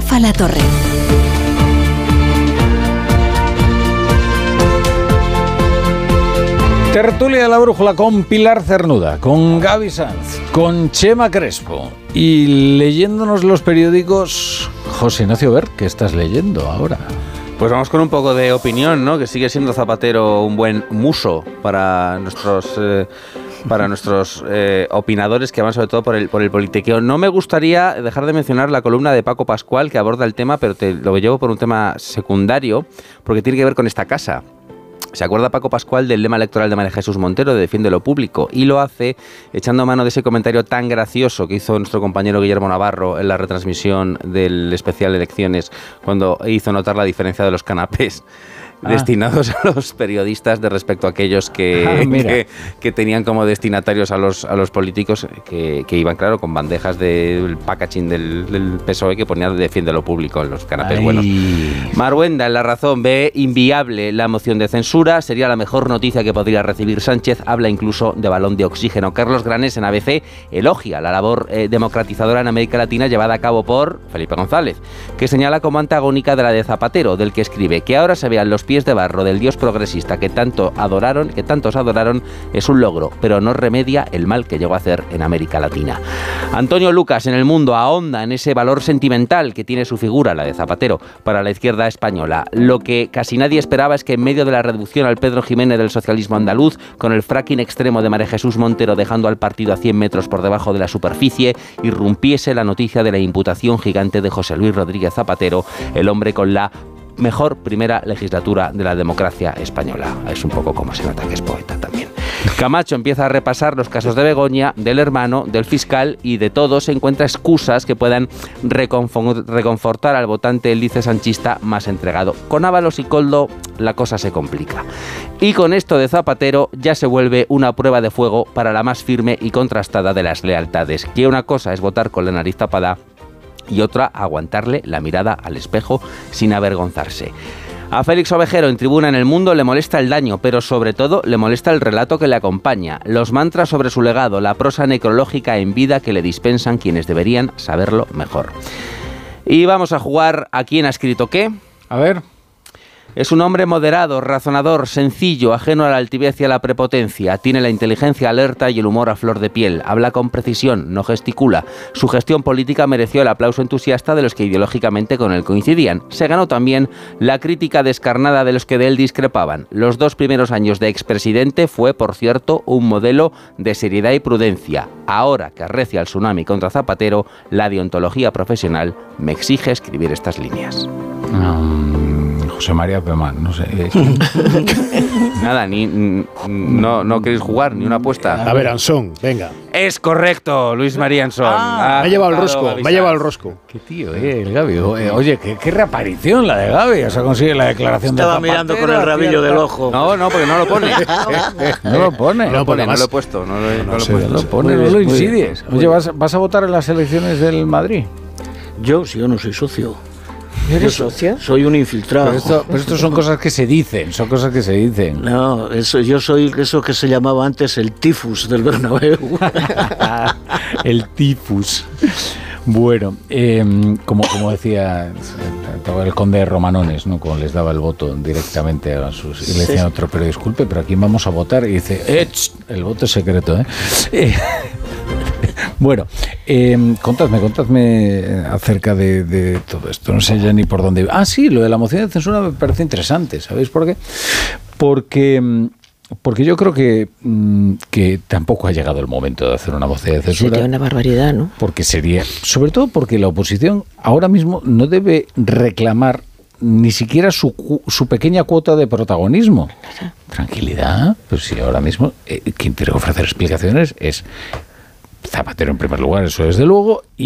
Rafa La Torre. Tertulia de la Brújula con Pilar Cernuda, con Gaby Sanz, con Chema Crespo y leyéndonos los periódicos, José Ignacio Bert, ¿qué estás leyendo ahora? Pues vamos con un poco de opinión, ¿no? Que sigue siendo Zapatero un buen muso para nuestros opinadores que van sobre todo por el politiqueo. No me gustaría dejar de mencionar la columna de Paco Pascual que aborda el tema, pero te lo llevo por un tema secundario, porque tiene que ver con esta casa. ¿Se acuerda Paco Pascual del lema electoral de María Jesús Montero de Defiende lo Público? Y lo hace echando mano de ese comentario tan gracioso que hizo nuestro compañero Guillermo Navarro en la retransmisión del especial Elecciones, cuando hizo notar la diferencia de los canapés destinados a los periodistas de respecto a aquellos que tenían como destinatarios a los políticos que iban, claro, con bandejas del packaging del PSOE que ponían Defiende lo Público en los canapés buenos. Marhuenda, en La Razón, ve inviable la moción de censura, sería la mejor noticia que podría recibir Sánchez, habla incluso de balón de oxígeno. Carlos Granés, en ABC, elogia la labor democratizadora en América Latina llevada a cabo por Felipe González, que señala como antagónica de la de Zapatero, del que escribe que ahora se vean los pies de barro del dios progresista que tantos adoraron, es un logro, pero no remedia el mal que llegó a hacer en América Latina. Antonio Lucas, en El Mundo, ahonda en ese valor sentimental que tiene su figura, la de Zapatero, para la izquierda española. Lo que casi nadie esperaba es que en medio de la reducción al Pedro Jiménez del socialismo andaluz, con el fracking extremo de María Jesús Montero dejando al partido a 100 metros por debajo de la superficie, irrumpiese la noticia de la imputación gigante de José Luis Rodríguez Zapatero, el hombre con la mejor primera legislatura de la democracia española. Es un poco como se nota que es poeta también. Camacho empieza a repasar los casos de Begoña, del hermano, del fiscal y de todos encuentra excusas que puedan reconfortar al votante lice sanchista más entregado. Con Ábalos y Koldo la cosa se complica. Y con esto de Zapatero ya se vuelve una prueba de fuego para la más firme y contrastada de las lealtades. Que una cosa es votar con la nariz tapada y otra aguantarle la mirada al espejo sin avergonzarse. A Félix Ovejero, en Tribuna en El Mundo, le molesta el daño, pero sobre todo le molesta el relato que le acompaña, los mantras sobre su legado, la prosa necrológica en vida que le dispensan quienes deberían saberlo mejor. Y vamos a jugar a quién ha escrito qué. A ver. Es un hombre moderado, razonador, sencillo, ajeno a la altivez y a la prepotencia. Tiene la inteligencia alerta y el humor a flor de piel. Habla con precisión, no gesticula. Su gestión política mereció el aplauso entusiasta de los que ideológicamente con él coincidían. Se ganó también la crítica descarnada de los que de él discrepaban. Los 2 primeros años de expresidente fue, por cierto, un modelo de seriedad y prudencia. Ahora que arrecia el tsunami contra Zapatero, la deontología profesional me exige escribir estas líneas. José María Pemán, no sé. Nada, no queréis jugar, ni una apuesta. A ver, Ansón, venga. Es correcto, Luis María Ansón. Me ha llevado el rosco, Qué tío, el Gaby. Oye, qué reaparición la de Gaby. O sea, consigue la declaración de Zapatero. Estaba mirando con el rabillo del ojo. No, porque no lo pone. No lo pone. No lo he puesto. No lo pone, no lo insidies. Oye, ¿vas a votar en las elecciones del Madrid? Yo no soy socio. ¿Eres socio? Soy un infiltrado. Pero esto son cosas que se dicen, No, yo soy eso que se llamaba antes el tifus del Bernabéu. El tifus. Bueno, como decía el conde de Romanones, ¿no? Como les daba el voto directamente a sus... Y le decían otro, pero disculpe, pero aquí vamos a votar. Y dice, el voto es secreto, Bueno, contadme acerca de todo esto. No sé ya ni por dónde... Sí, lo de la moción de censura me parece interesante. ¿Sabéis por qué? Porque yo creo que tampoco ha llegado el momento de hacer una moción de censura. Sería una barbaridad, ¿no? Porque sobre todo porque la oposición ahora mismo no debe reclamar ni siquiera su pequeña cuota de protagonismo. Tranquilidad. Pues sí, ahora mismo quien tiene que ofrecer explicaciones es Zapatero en primer lugar, eso desde luego,